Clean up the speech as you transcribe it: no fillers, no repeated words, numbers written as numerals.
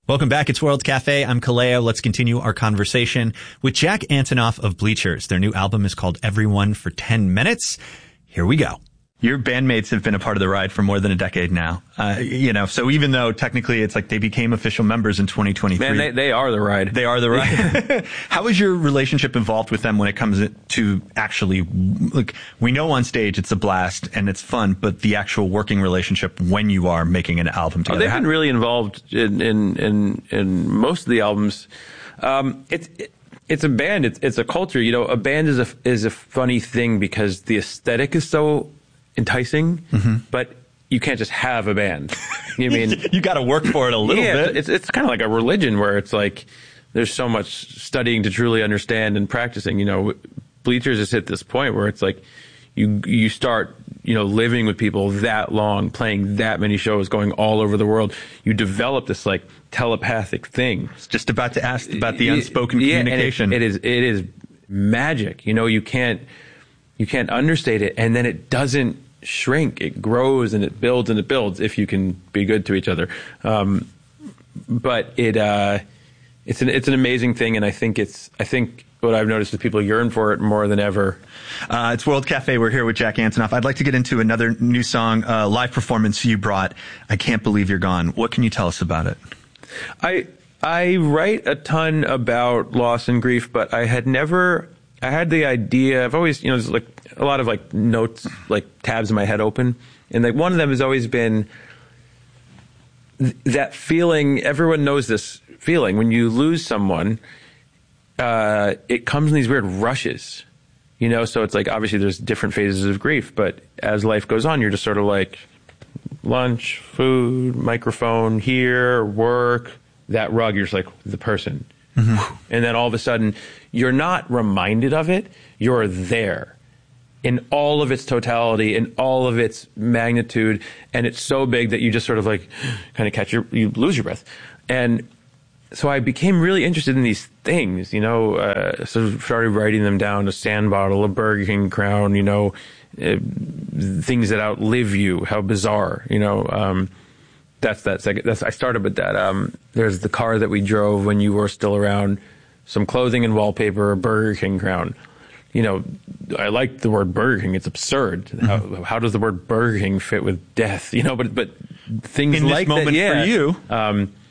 Welcome back. It's World Cafe. I'm Kaleo. Let's continue our conversation with Jack Antonoff of Bleachers. Their new album is called Everyone for 10 Minutes. Here we go. Your bandmates have been a part of the ride for more than a decade now. So even though technically it's like they became official members in 2023. Man, they are the ride. They are the ride. How is your relationship involved with them when it comes to actually, like, we know on stage it's a blast and it's fun, but the actual working relationship when you are making an album together? They've been really involved in most of the albums. It's a band. It's a culture. A band is a funny thing because the aesthetic is so enticing, but you can't just have a band. You mean you got to work for it a little bit. It's kind of like a religion where it's like there's so much studying to truly understand and practicing. Bleachers has hit this point where it's like you start living with people that long, playing that many shows, going all over the world. You develop this like telepathic thing. I was just about to ask about the unspoken communication. And it is magic. You can't understate it, and then it doesn't shrink. It grows and it builds if you can be good to each other. But it's an amazing thing, and I think what I've noticed is people yearn for it more than ever. It's World Cafe. We're here with Jack Antonoff. I'd like to get into another new song, live performance you brought, I Can't Believe You're Gone. What can you tell us about it? I write a ton about loss and grief, but I had the idea, I've always, there's like a lot of like notes, like tabs in my head open. And like one of them has always been that feeling, everyone knows this feeling, when you lose someone, it comes in these weird rushes, so it's like, obviously there's different phases of grief, but as life goes on, you're just sort of like lunch, food, microphone, here, work, that rug, you're just like the person. Mm-hmm. And then all of a sudden, you're not reminded of it. You're there in all of its totality, in all of its magnitude. And it's so big that you just sort of like kind of you lose your breath. And so I became really interested in these things, so started writing them down, a sand bottle, a Burger King crown, things that outlive you, how bizarre, That's second. I started with that. There's the car that we drove when you were still around, some clothing and wallpaper, a Burger King crown. I like the word Burger King. It's absurd. Mm-hmm. How does the word Burger King fit with death? But things in like this moment that, for you.